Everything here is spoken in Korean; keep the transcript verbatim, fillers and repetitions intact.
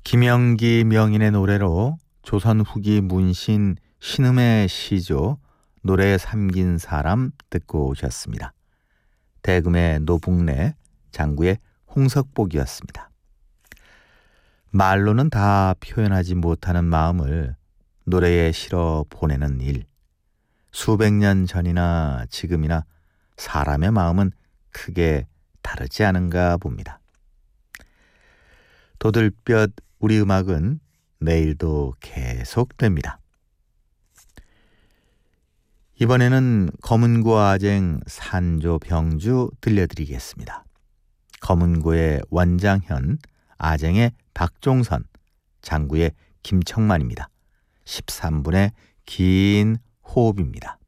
김영기 명인의 노래로 조선 후기 문신 신음의 시조 노래에 삼긴 사람 듣고 오셨습니다. 대금의 노북래, 장구의 홍석복이었습니다. 말로는 다 표현하지 못하는 마음을 노래에 실어 보내는 일. 수백 년 전이나 지금이나 사람의 마음은 크게 다르지 않은가 봅니다. 도들볕 우리 음악은 내일도 계속됩니다. 이번에는 검은고 아쟁 산조 병주 들려드리겠습니다. 검은고의 원장현, 아쟁의 박종선, 장구의 김청만입니다. 십삼 분의 긴 호흡입니다.